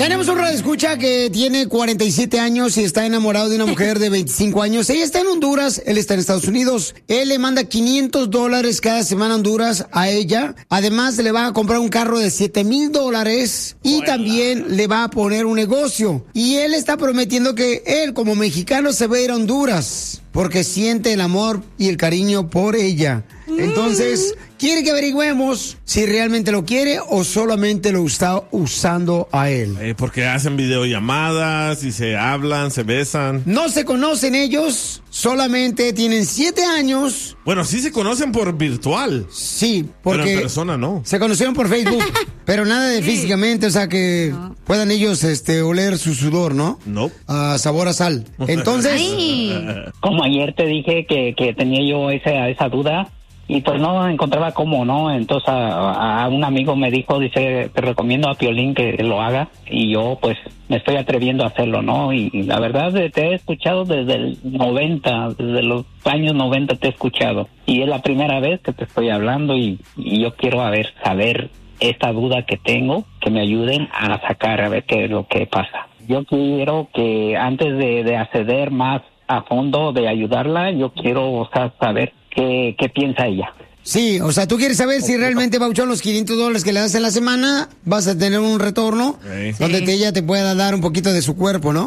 Tenemos un radioescucha que tiene 47 años y está enamorado de una mujer de 25 años. Ella está en Honduras, él está en Estados Unidos. Él le manda $500 cada semana a Honduras a ella. Además, le va a comprar un carro de $7,000 y también le va a poner un negocio. Y él está prometiendo que él, como mexicano, se va a ir a Honduras porque siente el amor y el cariño por ella. Entonces, quiere que averigüemos si realmente lo quiere o solamente lo está usando a él. Porque hacen videollamadas y se hablan, se besan. No se conocen ellos, solamente tienen 7 años. Bueno, sí se conocen por virtual. Sí, porque pero en persona no. Se conocieron por Facebook, pero nada de físicamente, o sea que puedan ellos oler su sudor, ¿no? No. A sabor a sal. Entonces, como ayer te dije que tenía yo esa duda. Y pues no encontraba cómo, ¿no? Entonces a un amigo me dijo, dice, te recomiendo a Piolín que lo haga. Y yo pues me estoy atreviendo a hacerlo, ¿no? Y la verdad te he escuchado desde el 90, desde los años 90 te he escuchado. Y es la primera vez que te estoy hablando y yo quiero saber esta duda que tengo, que me ayuden a sacar a ver qué es lo que pasa. Yo quiero que antes de acceder más a fondo, de ayudarla, yo quiero saber ¿Qué piensa ella? Sí, o sea, tú quieres saber si realmente, Pauchón, los $500 que le das en la semana, vas a tener un retorno donde ella te pueda dar un poquito de su cuerpo, ¿no?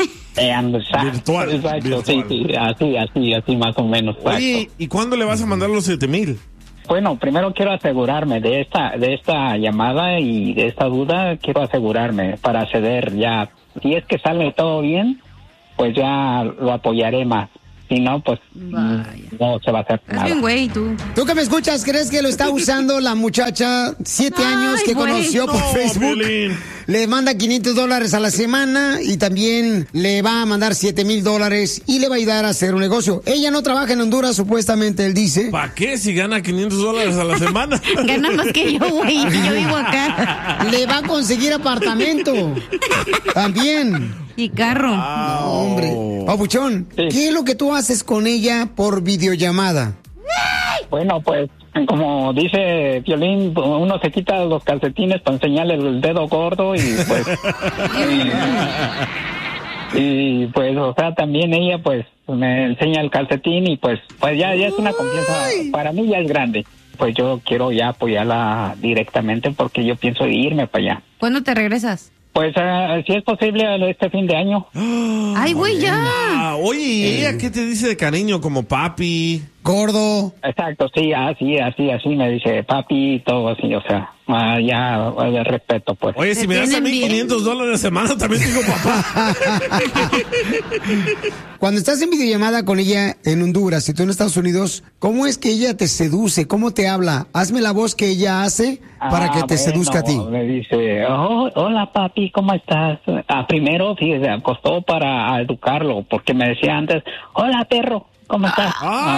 Virtual. Exacto, virtual. Sí, así más o menos. Oye, ¿y cuándo le vas a mandar los 7,000? Bueno, primero quiero asegurarme de esta llamada y de esta duda, quiero asegurarme para acceder ya. Si es que sale todo bien, pues ya lo apoyaré más. Si no, pues no se va a hacer nada. Es bien güey, tú. ¿Tú que me escuchas, crees que lo está usando la muchacha 7 años que conoció por Facebook? Violín. Le manda $500 a la semana y también le va a mandar $7,000 y le va a ayudar a hacer un negocio. Ella no trabaja en Honduras, supuestamente, él dice. ¿Para qué si gana $500 a la semana? Gana más que yo, güey, yo vivo acá. Le va a conseguir apartamento. También. Y carro. No, hombre. Papuchón, ¿qué es lo que tú haces con ella por videollamada? Bueno, pues, como dice Piolín, uno se quita los calcetines para enseñarle el dedo gordo y pues... y pues, o sea, también ella pues me enseña el calcetín y pues ya es una confianza, para mí ya es grande. Pues yo quiero ya apoyarla directamente porque yo pienso irme para allá. ¿Cuándo te regresas? Pues si es posible este fin de año. ¡Ay, güey, ya! Oye, ¿y ella qué te dice de cariño? Como papi, gordo. Exacto, sí, así me dice papi y todo así, o sea, ya de respeto, pues. Oye, si me das a mí $500 a semana, también digo papá. Cuando estás en videollamada con ella en Honduras y tú en Estados Unidos, ¿cómo es que ella te seduce? ¿Cómo te habla? Hazme la voz que ella hace para que te seduzca a ti. Me dice, hola papi, ¿cómo estás? Primero, sí, se acostó para educarlo, porque me decía antes, hola perro. ¿Cómo estás?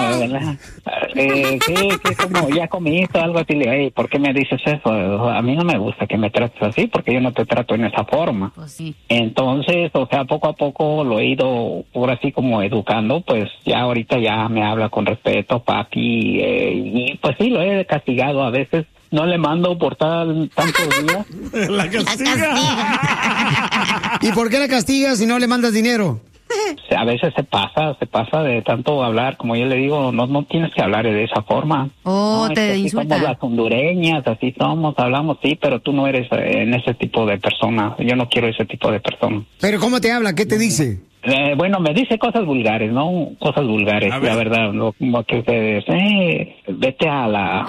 Como ya comiste algo así. Le digo, ¿por qué me dices eso? A mí no me gusta que me trates así porque yo no te trato en esa forma. Pues sí. Entonces, o sea, poco a poco lo he ido por así como educando, pues ya ahorita ya me habla con respeto, papi, y pues sí, lo he castigado a veces. No le mando por tantos días. La castiga. ¿Y por qué la castigas si no le mandas dinero? A veces se pasa de tanto hablar, como yo le digo, no tienes que hablar de esa forma. No, te insulta. Somos las hondureñas, así somos, hablamos, sí, pero tú no eres en ese tipo de persona. Yo no quiero ese tipo de persona. ¿Pero cómo te habla? ¿Qué te dice? Bueno, me dice cosas vulgares, ¿no? Cosas vulgares, la verdad. Como que ustedes, vete a la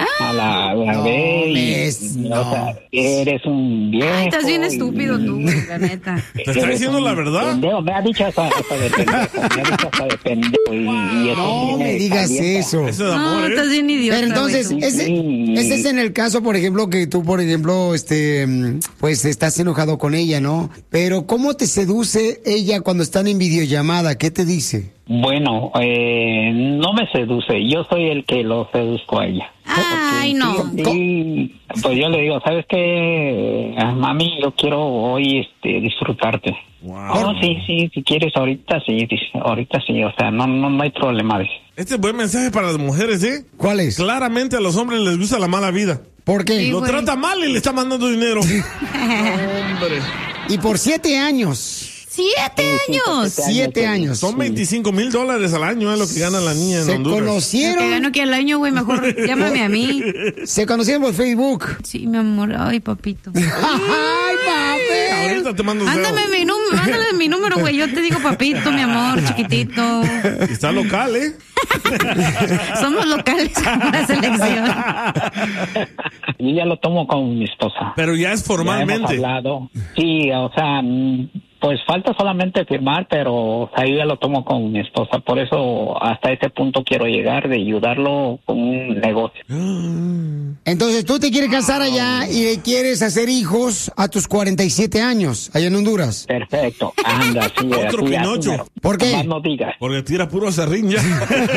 o sea, eres un viejo. Ay, estás bien estúpido tú, la neta. ¿Te está diciendo la verdad? Pendejo. Me ha dicho hasta de pendejo. Y no me digas eso. Eso de amor, no, estás bien idiota. Pero entonces, ese es en el caso, por ejemplo, que tú, por ejemplo, pues estás enojado con ella, ¿no? Pero ¿cómo te seduce ella cuando están en videollamada? ¿Qué te dice? Bueno, no me seduce, yo soy el que lo seduzco a ella. Ay, no. Sí, pues yo le digo, ¿sabes qué? Mami, yo quiero hoy disfrutarte. Wow. Sí, si quieres ahorita sí, o sea, no hay problema. Este es buen mensaje para las mujeres, ¿eh? ¿Cuál es? Claramente a los hombres les gusta la mala vida. ¿Por qué? Lo trata mal y le está mandando dinero. Hombre. Y por 7 años. 7 años. 7 años. Son $25,000 al año, es lo que gana la niña en Honduras. Se conocieron. Lo que gano aquí al año, güey, mejor llámame a mí. Se conocieron por Facebook. Sí, mi amor. Ay, papito. Ay, papi. Ahorita te mando un Mándale mi número, güey. Yo te digo papito, mi amor, chiquitito. Está local, ¿eh? Somos locales con la selección. Yo ya lo tomo con mi esposa. Pero ya es formalmente. Ya hemos hablado. Sí, o sea, pues falta solamente firmar, pero o sea, yo ya lo tomo con mi esposa. Por eso hasta ese punto quiero llegar, de ayudarlo con un negocio. Entonces tú te quieres casar allá y le quieres hacer hijos a tus 47 años, allá en Honduras. Perfecto, anda, sí. Otro así, Pinocho. así, ¿Por qué? Más no digas. Porque tira puro aserrín ya.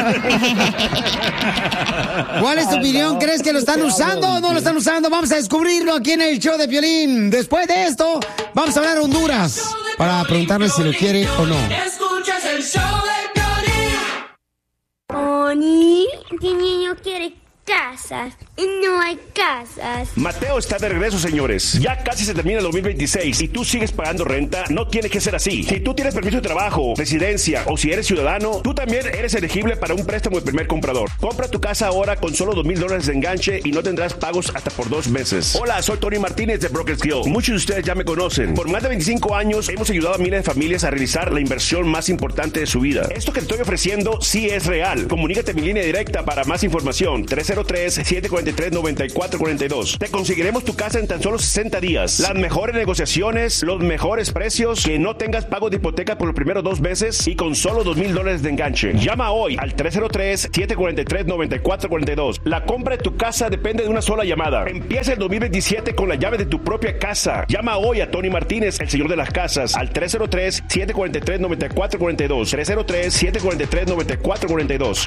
¿Cuál es tu opinión? ¿Crees que lo están usando o no lo están usando? Vamos a descubrirlo aquí en el show de Piolín. Después de esto, vamos a hablar de Honduras para preguntarle si lo quiere o no. Escuchas el show de Piolín. Oni, mi niño quiere casas y no hay casas. Mateo está de regreso, señores. Ya casi se termina el 2026 y tú sigues pagando renta. No tiene que ser así. Si tú tienes permiso de trabajo, residencia o si eres ciudadano, tú también eres elegible para un préstamo de primer comprador. Compra tu casa ahora con solo $2,000 de enganche y no tendrás pagos hasta por 2 meses. Hola, soy Tony Martínez de Brokers Guild. Muchos de ustedes ya me conocen. Por más de 25 años hemos ayudado a miles de familias a realizar la inversión más importante de su vida. Esto que te estoy ofreciendo sí es real. Comunícate a mi línea directa para más información. 303-743-9442. Te conseguiremos tu casa en tan solo 60 días. Las mejores negociaciones, los mejores precios, que no tengas pago de hipoteca por los primeros 2 meses y con solo $2,000 de enganche. Llama hoy al 303-743-9442. La compra de tu casa depende de una sola llamada. Empieza el 2027 con la llave de tu propia casa. Llama hoy a Tony Martínez, el señor de las casas, al 303-743-9442. 303-743-9442.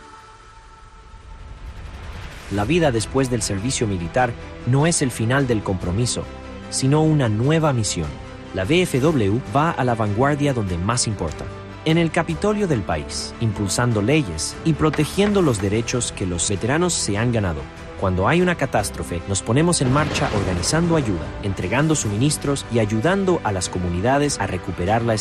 La vida después del servicio militar no es el final del compromiso, sino una nueva misión. La VFW va a la vanguardia donde más importa, en el Capitolio del país, impulsando leyes y protegiendo los derechos que los veteranos se han ganado. Cuando hay una catástrofe, nos ponemos en marcha organizando ayuda, entregando suministros y ayudando a las comunidades a recuperar la